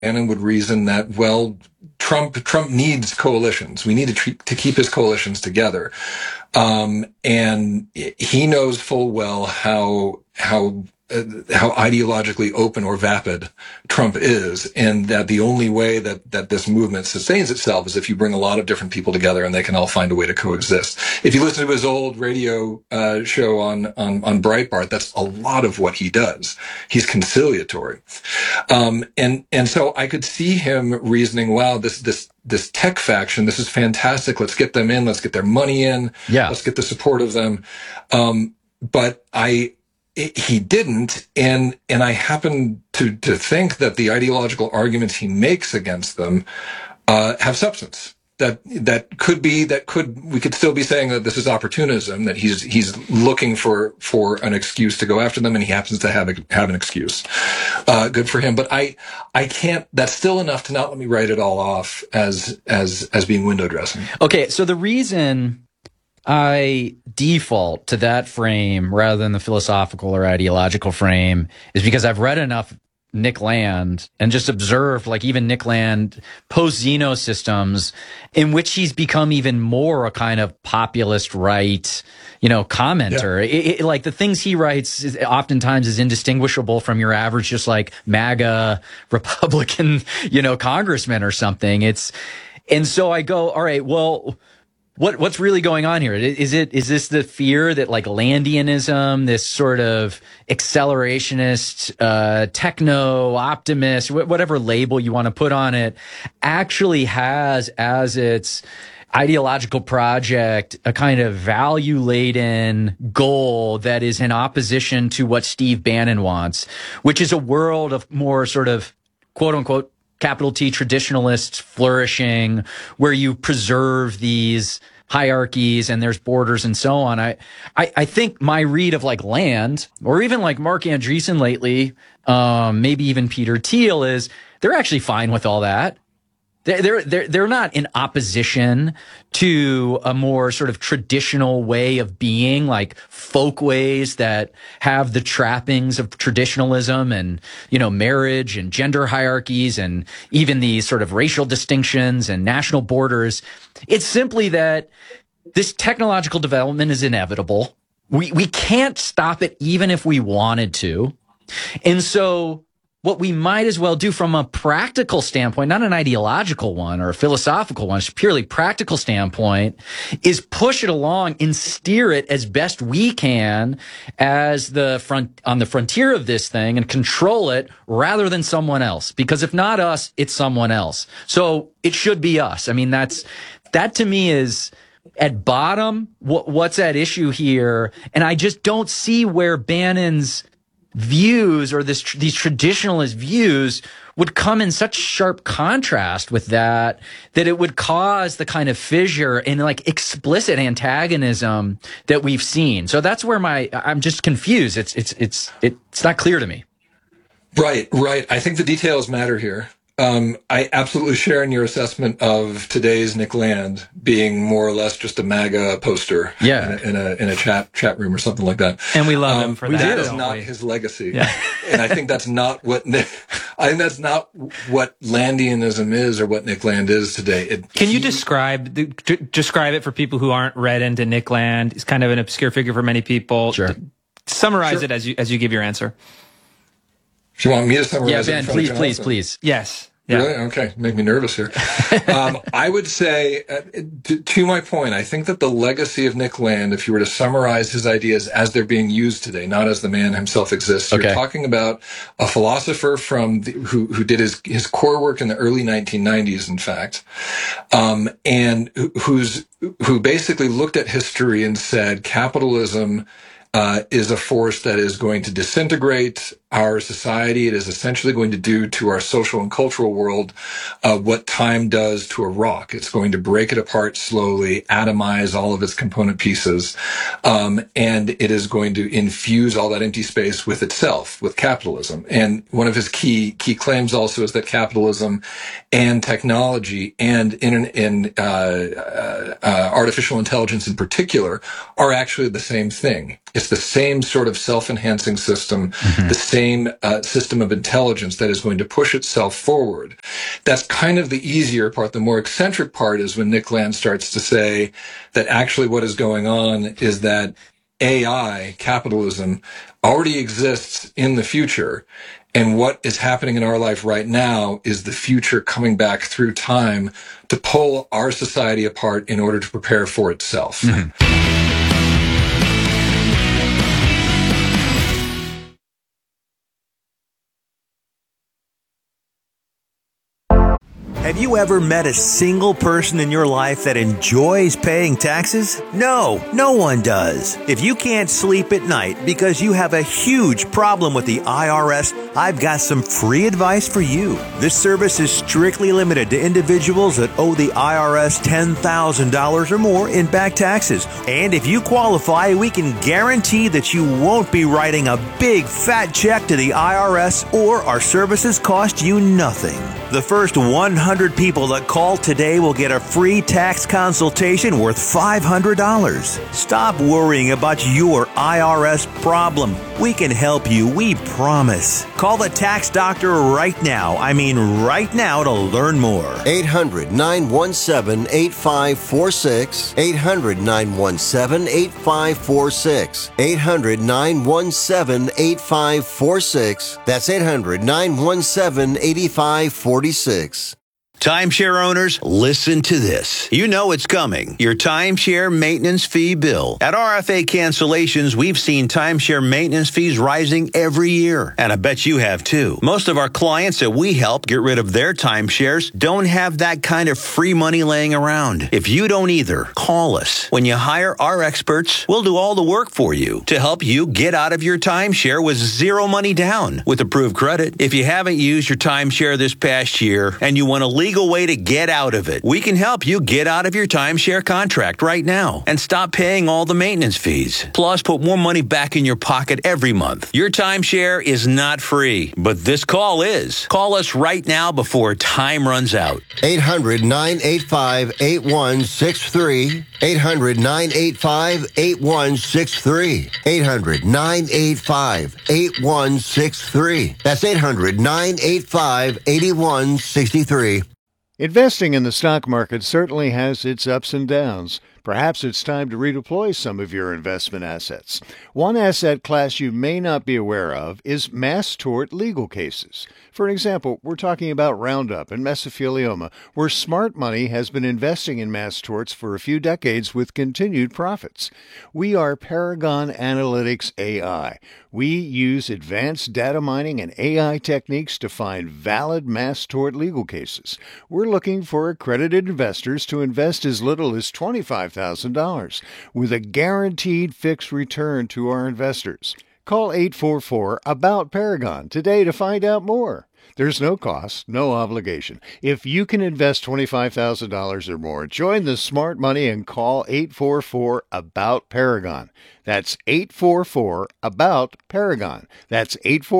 Bannon would reason that, well, Trump needs coalitions. We need to keep his coalitions together. And he knows full well how ideologically open or vapid Trump is, and that the only way that this movement sustains itself is if you bring a lot of different people together and they can all find a way to coexist. If you listen to his old radio show on Breitbart, that's a lot of what he does. He's conciliatory. And so I could see him reasoning, wow, this tech faction, this is fantastic. Let's get them in. Let's get their money in. Yeah. Let's get the support of them. But he didn't, and I happen to think that the ideological arguments he makes against them have substance. We could still be saying that this is opportunism, that he's looking for an excuse to go after them, and he happens to have an excuse. Good for him. But I can't. That's still enough to not let me write it all off as being window dressing. Okay, so the reason I default to that frame rather than the philosophical or ideological frame is because I've read enough Nick Land and just observed, like, even Nick Land post-Zeno systems in which he's become even more a kind of populist right, commenter. Yeah. Like, the things he writes oftentimes is indistinguishable from your average, just like MAGA Republican, congressman or something. And so I go, all right, well, what's really going on here? Is this the fear that, like, Landianism, this sort of accelerationist, techno optimist, whatever label you want to put on it, actually has as its ideological project a kind of value-laden goal that is in opposition to what Steve Bannon wants, which is a world of more sort of quote-unquote capital T traditionalists flourishing, where you preserve these hierarchies and there's borders and so on. I think my read of, like, Land, or even like Mark Andreessen lately, maybe even Peter Thiel, is they're actually fine with all that. They're not in opposition to a more sort of traditional way of being, like folkways that have the trappings of traditionalism and, marriage and gender hierarchies and even these sort of racial distinctions and national borders. It's simply that this technological development is inevitable. We can't stop it even if we wanted to. And so what we might as well do from a practical standpoint, not an ideological one or a philosophical one, it's a purely practical standpoint, is push it along and steer it as best we can as on the frontier of this thing, and control it rather than someone else. Because if not us, it's someone else. So it should be us. I mean, that to me is at bottom what's at issue here. And I just don't see where Bannon's views or these traditionalist views would come in such sharp contrast with that it would cause the kind of fissure and, like, explicit antagonism that we've seen. So that's where I'm just confused. It's not clear to me. Right. I think the details matter here. I absolutely share in your assessment of today's Nick Land being more or less just a MAGA poster in a chat room or something like that. And we love him for that. That is not his legacy. Yeah. And I think that's not what Landianism is, or what Nick Land is today. Can you describe it for people who aren't read into Nick Land? He's kind of an obscure figure for many people. Sure. Summarize it as you give your answer. Do you want me to summarize it? Yeah, Ben, please. Yes. Yeah. Really? Okay. Make me nervous here. I would say, to my point, I think that the legacy of Nick Land, if you were to summarize his ideas as they're being used today, not as the man himself exists, you're talking about a philosopher who did his core work in the early 1990s, in fact, and who basically looked at history and said capitalism is a force that is going to disintegrate our society. It is essentially going to do to our social and cultural world what time does to a rock. It's going to break it apart slowly, atomize all of its component pieces, and it is going to infuse all that empty space with itself, with capitalism. And one of his key claims also is that capitalism and technology and artificial intelligence in particular are actually the same thing. It's the same sort of self-enhancing system, the same same system of intelligence that is going to push itself forward. That's kind of the easier part. The more eccentric part is when Nick Land starts to say that actually what is going on is that AI, capitalism, already exists in the future. And what is happening in our life right now is the future coming back through time to pull our society apart in order to prepare for itself. Mm-hmm. Have you ever met a single person in your life that enjoys paying taxes? No, no one does. If you can't sleep at night because you have a huge problem with the IRS, I've got some free advice for you. This service is strictly limited to individuals that owe the IRS $10,000 or more in back taxes. And if you qualify, we can guarantee that you won't be writing a big fat check to the IRS, or our services cost you nothing. The first 100 people that call today will get a free tax consultation worth $500. Stop worrying about your IRS problem. We can help you, we promise. Call the tax doctor right now. I mean right now, to learn more. 800-917-8546. 800-917-8546. 800-917-8546. That's 800-917-8546. Timeshare owners, listen to this. You know it's coming. Your timeshare maintenance fee bill. At RFA Cancellations, we've seen timeshare maintenance fees rising every year. And I bet you have too. Most of our clients that we help get rid of their timeshares don't have that kind of free money laying around. If you don't either, call us. When you hire our experts, we'll do all the work for you to help you get out of your timeshare with zero money down with approved credit. If you haven't used your timeshare this past year and you want to leave way to get out of it, we can help you get out of your timeshare contract right now and stop paying all the maintenance fees. Plus, put more money back in your pocket every month. Your timeshare is not free, but this call is. Call us right now before time runs out. 800-985-8163. 800-985-8163. 800-985-8163. That's 800-985-8163. Investing in the stock market certainly has its ups and downs. Perhaps it's time to redeploy some of your investment assets. One asset class you may not be aware of is mass tort legal cases. For example, we're talking about Roundup and mesothelioma, where smart money has been investing in mass torts for a few decades with continued profits. We are Paragon Analytics AI. We use advanced data mining and AI techniques to find valid mass tort legal cases. We're looking for accredited investors to invest as little as $25,000 with a guaranteed fixed return to our investors. Call 844-ABOUT-PARAGON today to find out more. There's no cost, no obligation. If you can invest $25,000 or more, join the smart money and call 844-ABOUT-PARAGON. That's 844-ABOUT-PARAGON. That's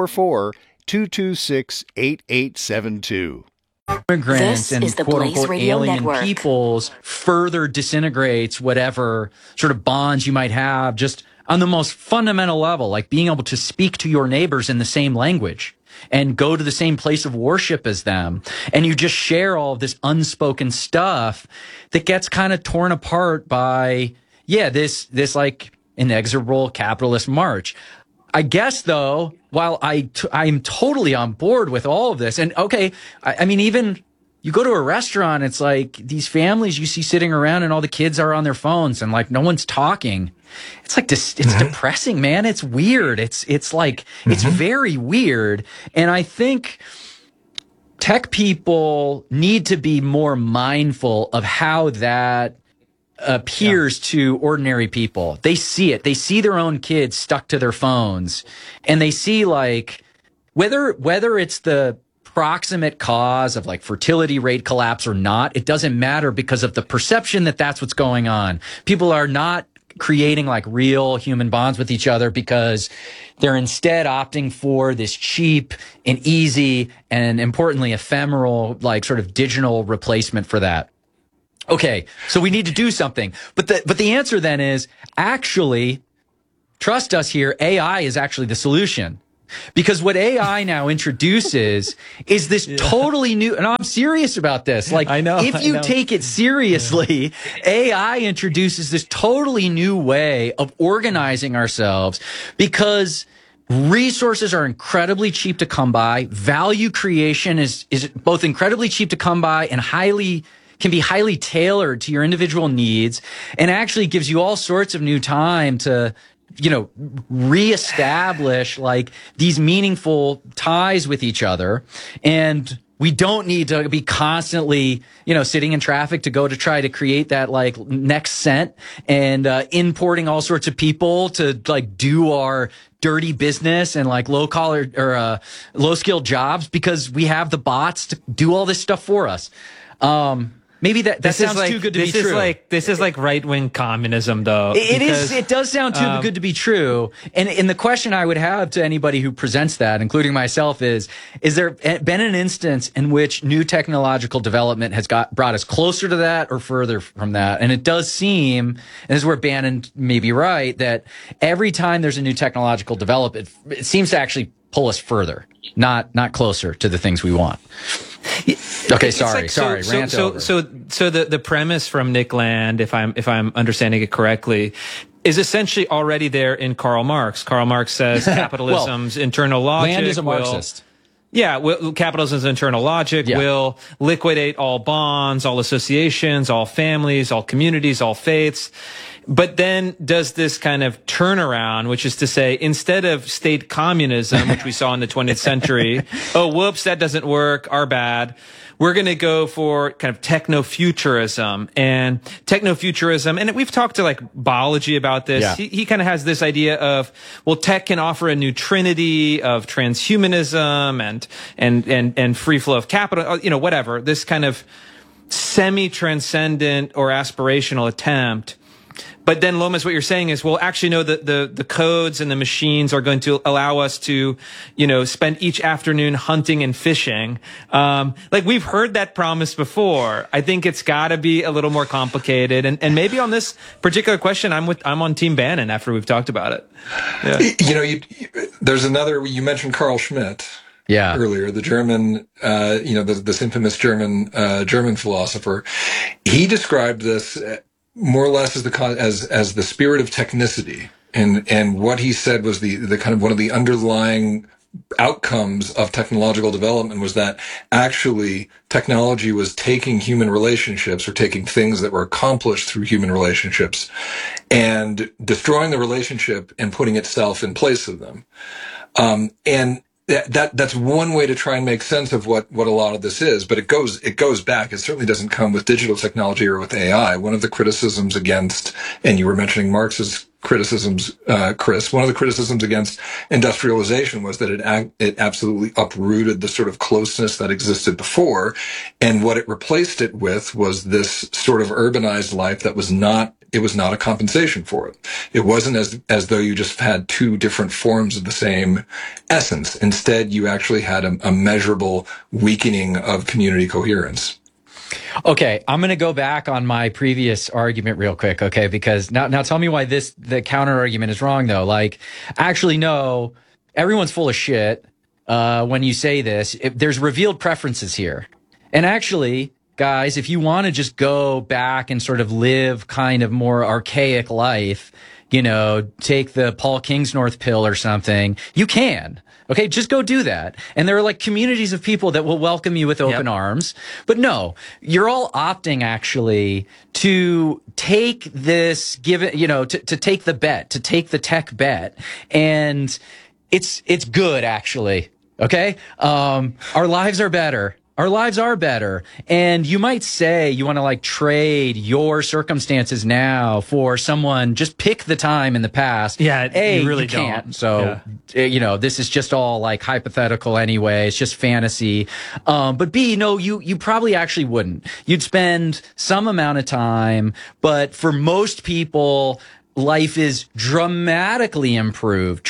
844-226-8872. Immigrants This and is the quote Blaze unquote Radio alien Network. peoples further disintegrates whatever sort of bonds you might have just on the most fundamental level, like being able to speak to your neighbors in the same language and go to the same place of worship as them. And you just share all of this unspoken stuff that gets kind of torn apart by, this like inexorable capitalist march. I guess, though, while I'm totally on board with all of this, and okay, I mean, even you go to a restaurant, it's like these families you see sitting around and all the kids are on their phones and like no one's talking. It's like this, it's depressing, man. It's weird. It's like, it's very weird. And I think tech people need to be more mindful of how that appears to ordinary people. They see it. They see their own kids stuck to their phones, and they see like whether it's the proximate cause of like fertility rate collapse or not, it doesn't matter because of the perception that that's what's going on. People are not creating like real human bonds with each other because they're instead opting for this cheap and easy and importantly ephemeral like sort of digital replacement for that. Okay, so we need to do something. But the answer then is actually, trust us here, AI is actually the solution. Because what AI now introduces is this totally new, and I'm serious about this. Like, if you take it seriously, AI introduces this totally new way of organizing ourselves because resources are incredibly cheap to come by. Value creation is both incredibly cheap to come by and can be highly tailored to your individual needs, and actually gives you all sorts of new time to, reestablish like these meaningful ties with each other. And we don't need to be constantly, sitting in traffic to go to try to create that like next cent and importing all sorts of people to like do our dirty business and like low collar or low skilled jobs, because we have the bots to do all this stuff for us. Maybe that sounds too good to be true. This is like right-wing communism, though. It is. It does sound too good to be true. And the question I would have to anybody who presents that, including myself, is there been an instance in which new technological development has brought us closer to that or further from that? And it does seem, and this is where Bannon may be right, that every time there's a new technological development, it seems to actually pull us further, not closer to the things we want. Okay, sorry. Rant over. So the premise from Nick Land, if I'm understanding it correctly, is essentially already there in Karl Marx. Karl Marx says capitalism's internal logic. Land is a Marxist. Capitalism's internal logic will liquidate all bonds, all associations, all families, all communities, all faiths. But then does this kind of turnaround, which is to say, instead of state communism, which we saw in the 20th century, oh, whoops, that doesn't work, our bad. We're going to go for kind of technofuturism and we've talked to like biology about this. Yeah. He kind of has this idea of, well, tech can offer a new trinity of transhumanism and free flow of capital, whatever, this kind of semi-transcendent or aspirational attempt. But then, Lomas, what you're saying is, well, actually, no, the codes and the machines are going to allow us to, spend each afternoon hunting and fishing. Like we've heard that promise before. I think it's got to be a little more complicated. And maybe on this particular question, I'm on Team Bannon after we've talked about it. Yeah. There's another, you mentioned Carl Schmitt. Yeah. Earlier, the German, this infamous German philosopher, he described this more or less as the spirit of technicity, and what he said was the kind of one of the underlying outcomes of technological development was that actually technology was taking human relationships or taking things that were accomplished through human relationships and destroying the relationship and putting itself in place of them. And that's one way to try and make sense of what a lot of this is, but it goes back. It certainly doesn't come with digital technology or with AI. One of the criticisms against, and you were mentioning Marx's criticisms, Chris, one of the criticisms against industrialization was that it absolutely uprooted the sort of closeness that existed before. And what it replaced it with was this sort of urbanized life that was not a compensation for it. It wasn't as though you just had two different forms of the same essence. Instead, you actually had a measurable weakening of community coherence. Okay, I'm going to go back on my previous argument real quick, okay? Because now tell me why the counter argument is wrong, though. Like, actually, no, everyone's full of shit when you say this. There's revealed preferences here. And actually, guys, if you want to just go back and sort of live kind of more archaic life, take the Paul Kingsnorth pill or something, you can. Okay, just go do that. And there are like communities of people that will welcome you with open arms. But no, you're all opting actually to take this to take the bet, to take the tech bet. And it's good actually. Okay. Our lives are better. Our lives are better. And you might say you want to like trade your circumstances now for someone, just pick the time in the past. Yeah. You really can't. Don't. So, this is just all like hypothetical anyway. It's just fantasy. But B, no, you probably actually wouldn't. You'd spend some amount of time, but for most people, life is dramatically improved,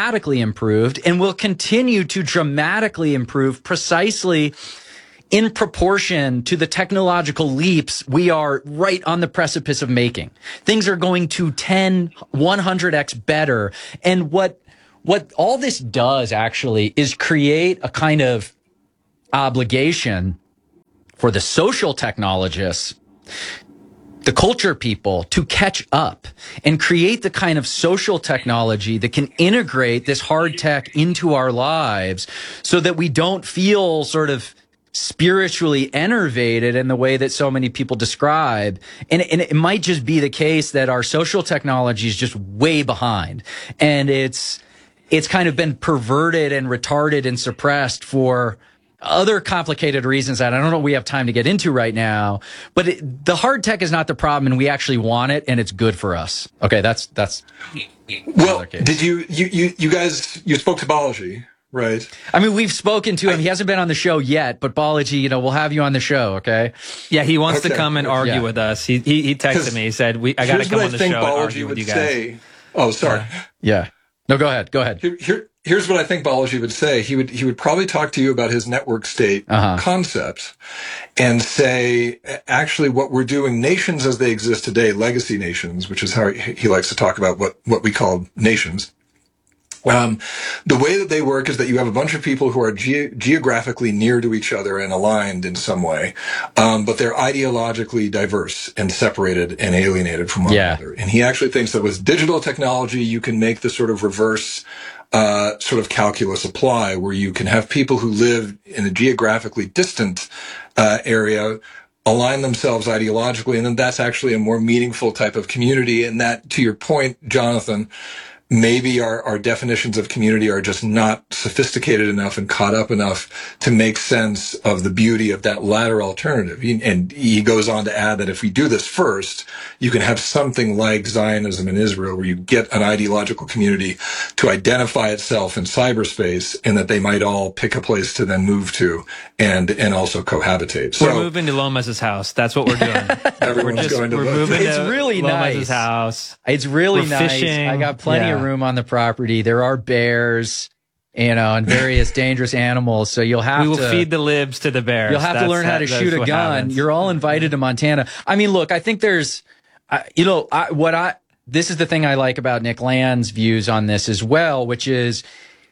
and will continue to dramatically improve precisely in proportion to the technological leaps we are right on the precipice of making. Things are going to 10, 100x better. And what what all this does actually is create a kind of obligation for the social technologists, the culture people, to catch up and create the kind of social technology that can integrate this hard tech into our lives so that we don't feel sort of spiritually enervated in the way that so many people describe. And it might just be the case that our social technology is just way behind. And it's kind of been perverted and retarded and suppressed for other complicated reasons that I don't know we have time to get into right now. But the hard tech is not the problem, and we actually want it, and it's good for us. Okay, that's well. Did you guys spoke to Balaji, right? I mean, we've spoken to him. He hasn't been on the show yet, but Balaji, we'll have you on the show. Okay. Yeah, he wants to come and argue with us. He texted me. He said, "I got to come on the show and argue with you guys." Oh, sorry. Yeah. No, go ahead. Go ahead. Here's what I think Balaji would say. He would probably talk to you about his network state concept and say, actually, what we're doing, nations as they exist today, legacy nations, which is how he likes to talk about what we call nations. The way that they work is that you have a bunch of people who are geographically near to each other and aligned in some way, but they're ideologically diverse and separated and alienated from one another. And he actually thinks that with digital technology, you can make the sort of reverse sort of calculus apply, where you can have people who live in a geographically distant area align themselves ideologically, and then that's actually a more meaningful type of community. And that, to your point, Jonathan, maybe our definitions of community are just not sophisticated enough and caught up enough to make sense of the beauty of that latter alternative. And he goes on to add that if we do this first, you can have something like Zionism in Israel, where you get an ideological community to identify itself in cyberspace, and that they might all pick a place to then move to and also cohabitate. So we're moving to Lomas's house. That's what we're doing. Everyone's going to moving it's to really Lomas's nice. house. It's really We're nice. fishing. I got plenty of room on the property. There are bears, and various dangerous animals. So you'll have we will to feed the libs to the bears. You'll have to learn how to shoot a gun. Happens. You're all invited to Montana. I mean, look, I think there's, this is the thing I like about Nick Land's views on this as well, which is,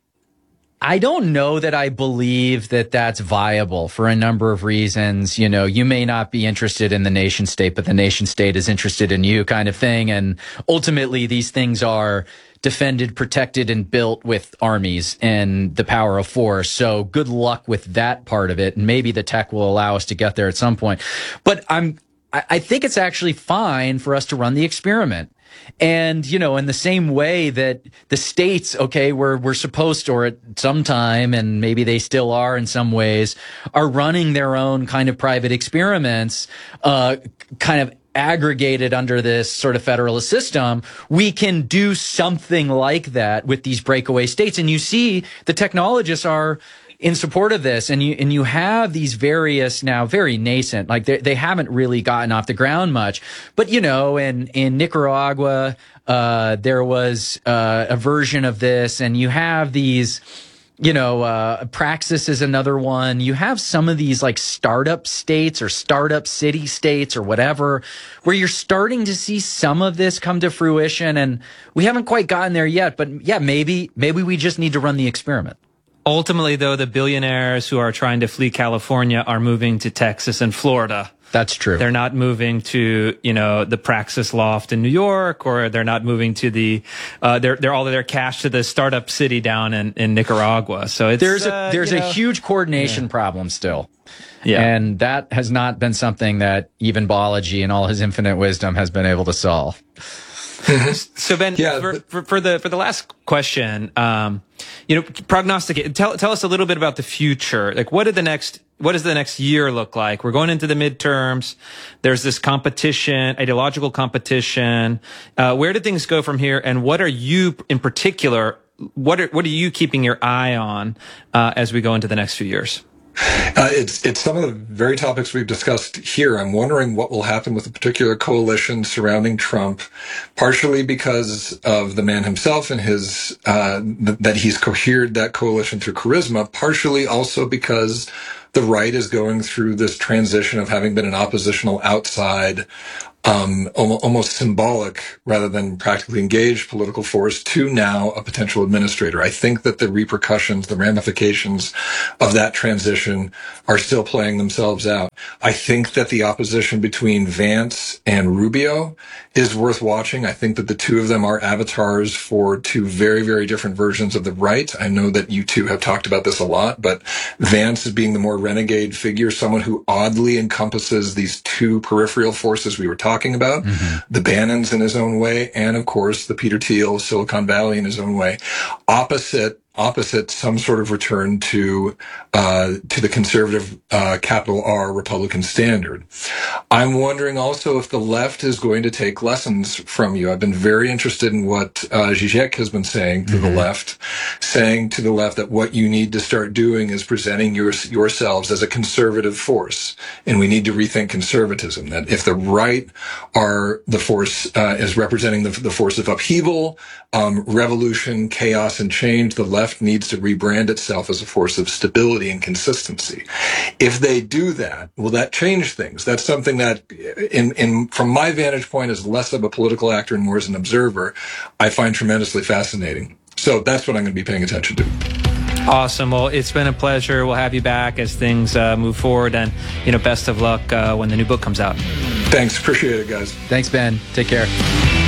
I don't know that I believe that that's viable for a number of reasons. You may not be interested in the nation state, but the nation state is interested in you, kind of thing. And ultimately, these things are defended, protected, and built with armies and the power of force. So good luck with that part of it. And maybe the tech will allow us to get there at some point. But I think it's actually fine for us to run the experiment. And, in the same way that the states, we're supposed to, or at some time, and maybe they still are in some ways, are running their own kind of private experiments, kind of aggregated under this sort of federalist system, we can do something like that with these breakaway states. And you see the technologists are in support of this, and you have these various, now very nascent, like they haven't really gotten off the ground much, but in Nicaragua there was a version of this, and you have these, Praxis is another one. You have some of these like startup states or startup city states or whatever, where you're starting to see some of this come to fruition, and we haven't quite gotten there yet, but yeah, maybe we just need to run the experiment. Ultimately, though, the billionaires who are trying to flee California are moving to Texas and Florida. That's true. They're not moving to, the Praxis loft in New York, or they're not moving to they're all their cash to the startup city down in Nicaragua. So it's, there's a huge coordination problem still. Yeah. And that has not been something that even Balaji in all his infinite wisdom has been able to solve. So Ben, for the last question, prognosticate. Tell us a little bit about the future. Like, what does the next year look like? We're going into the midterms. There's this competition, ideological competition. Where do things go from here? And what are you in particular? What are you keeping your eye on as we go into the next few years? It's some of the very topics we've discussed here. I'm wondering what will happen with a particular coalition surrounding Trump, partially because of the man himself and his that he's cohered that coalition through charisma, partially also because the right is going through this transition of having been an oppositional outside almost symbolic rather than practically engaged political force to now a potential administrator. I think that the repercussions, the ramifications of that transition are still playing themselves out. I think that the opposition between Vance and Rubio is worth watching. I think that the two of them are avatars for two very, very different versions of the right. I know that you two have talked about this a lot, but Vance is being the more renegade figure, someone who oddly encompasses these two peripheral forces we were talking about, the Bannons in his own way, and of course the Peter Thiel, Silicon Valley in his own way, opposite some sort of return to the conservative capital R Republican standard. I'm wondering also if the left is going to take lessons from you. I've been very interested in what Zizek has been saying to the left, that what you need to start doing is presenting yourselves as a conservative force, and we need to rethink conservatism. That if the right are the force is representing the force of upheaval, revolution, chaos, and change, the left needs to rebrand itself as a force of stability and consistency. If they do that, will that change things? That's something that, from my vantage point as less of a political actor and more as an observer, I find tremendously fascinating. So that's what I'm going to be paying attention to. Awesome. Well, it's been a pleasure. We'll have you back as things move forward, and best of luck when the new book comes out. Thanks. Appreciate it, guys. Thanks, Ben. Take care.